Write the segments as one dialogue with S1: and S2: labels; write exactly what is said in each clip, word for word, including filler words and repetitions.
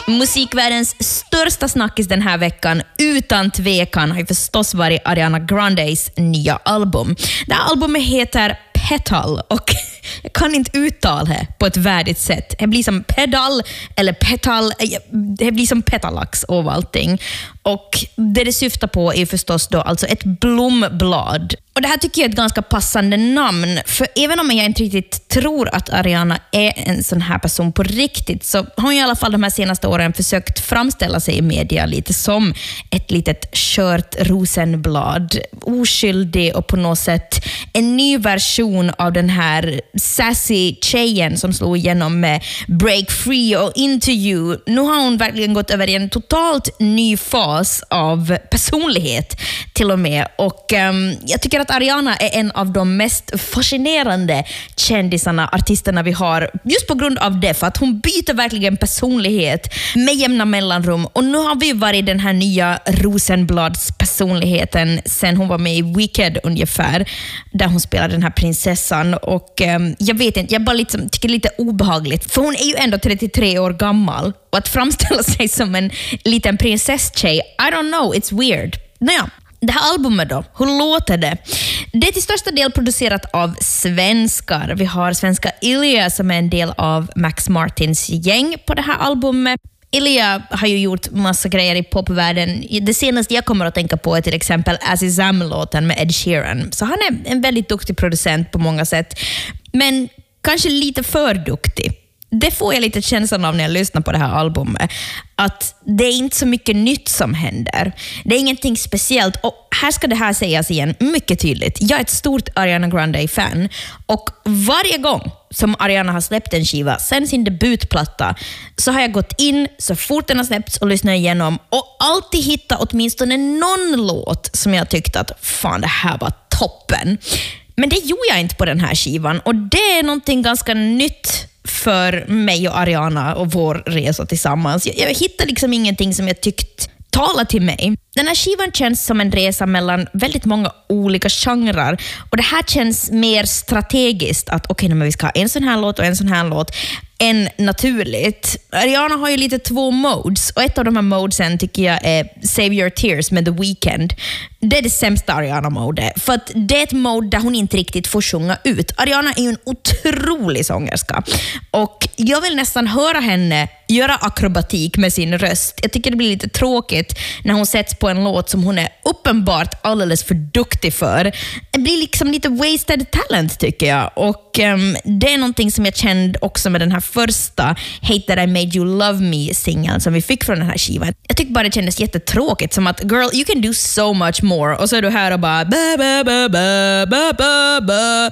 S1: Musikvärldens största snackis den här veckan utan tvekan har ju förstås varit Ariana Grandes nya album. Det här albumet heter Petal och jag kan inte uttala det på ett värdigt sätt. Det blir som pedal eller petal, det blir som petalax av allting. Och det det syftar på är förstås då alltså ett blomblad. Och det här tycker jag är ett ganska passande namn, för även om jag inte riktigt tror att Ariana är en sån här person på riktigt, så har hon i alla fall de här senaste åren försökt framställa sig i media lite som ett litet kört rosenblad. Oskyldig och på något sätt en ny version av den här sassy tjejen som slog igenom med Break Free och Into You. Nu har hon verkligen gått över i en totalt ny fas av personlighet till och med. Och um, jag tycker att Ariana är en av de mest fascinerande kändisarna, artisterna vi har, just på grund av det, för att hon byter verkligen personlighet med jämna mellanrum. Och nu har vi varit den här nya Rosenblads personligheten sen hon var med i Wicked ungefär, där hon spelade den här prinsessan. Och um, jag vet inte, jag bara liksom, tycker det är lite obehagligt, för hon är ju ändå trettiotre år gammal, och att framställa sig som en liten prinsesstjej, I don't know, it's weird. Nåja, det här albumet då, hur låter det? Det är till största del producerat av svenskar. Vi har svenska Ilja som är en del av Max Martins gäng på det här albumet. Ilja har ju gjort massa grejer i popvärlden. Det senaste jag kommer att tänka på är till exempel Azizam-låten med Ed Sheeran. Så han är en väldigt duktig producent på många sätt. Men kanske lite för duktig. Det får jag lite känslan av när jag lyssnar på det här albumet. Att det är inte så mycket nytt som händer. Det är ingenting speciellt. Och här ska det här sägas igen mycket tydligt. Jag är ett stort Ariana Grande-fan. Och varje gång som Ariana har släppt en skiva sen sin debutplatta, så har jag gått in så fort den har släppts och lyssnat igenom och alltid hittat åtminstone någon låt som jag tyckte att fan, det här var toppen. Men det gjorde jag inte på den här skivan. Och det är någonting ganska nytt för mig och Ariana och vår resa tillsammans. Jag, jag hittar liksom ingenting som jag tyckt tala till mig. Den här skivan känns som en resa mellan väldigt många olika genrer. Och det här känns mer strategiskt. Att okej, okay, vi ska ha en sån här låt och en sån här låt än naturligt. Ariana har ju lite två modes. Och ett av de här modesen tycker jag är Save Your Tears med The Weeknd. Det är det sämsta Ariana-mode. För att det är ett mode där hon inte riktigt får sjunga ut. Ariana är ju en otrolig sångerska. Och jag vill nästan höra henne göra akrobatik med sin röst. Jag tycker det blir lite tråkigt när hon sätts på en låt som hon är uppenbart alldeles för duktig för. Det blir liksom lite wasted talent tycker jag. Och um, det är någonting som jag kände också med den här första Hate That I Made You Love Me-singeln som vi fick från den här skivan. Jag tycker bara det kändes jättetråkigt, som att girl, you can do so much more. Och så är du här och bara ba, ba, ba, ba, ba, ba, ba.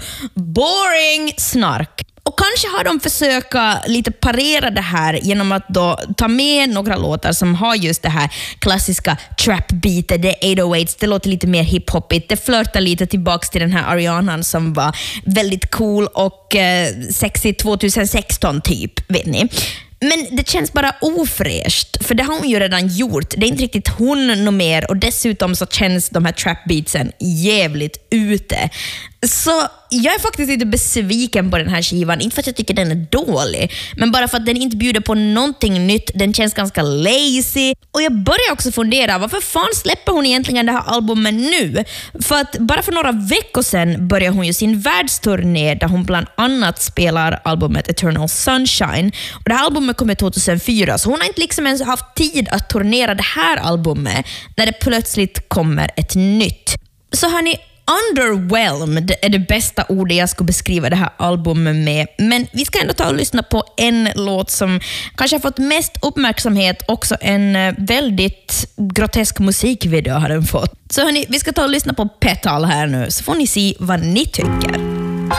S1: Boring snark. Och kanske har de försökt lite parera det här genom att då ta med några låtar som har just det här klassiska trap-beatet, det är åtta åtta, det låter lite mer hip-hopigt, det flörtar lite tillbaks till den här Ariana som var väldigt cool och eh, sexy tjugohundrasexton typ, vet ni. Men det känns bara ofräscht, för det har hon ju redan gjort. Det är inte riktigt hon något mer, och dessutom så känns de här trap-beatsen jävligt ute. Så jag är faktiskt lite besviken på den här skivan. Inte för att jag tycker den är dålig, men bara för att den inte bjuder på någonting nytt. Den känns ganska lazy. Och jag börjar också fundera, varför fan släpper hon egentligen det här albumet nu? För att bara för några veckor sedan började hon ju sin världsturné där hon bland annat spelar albumet Eternal Sunshine. Och det här albumet kom tjugohundrafyra, så hon har inte liksom ens haft tid att turnera det här albumet när det plötsligt kommer ett nytt. Så hörni, underwhelmed är det bästa ordet jag skulle beskriva det här albumet med. Men vi ska ändå ta och lyssna på en låt som kanske har fått mest uppmärksamhet. Också en väldigt grotesk musikvideo har den fått. Så hörni, vi ska ta och lyssna på Petal här nu, så får ni se vad ni tycker.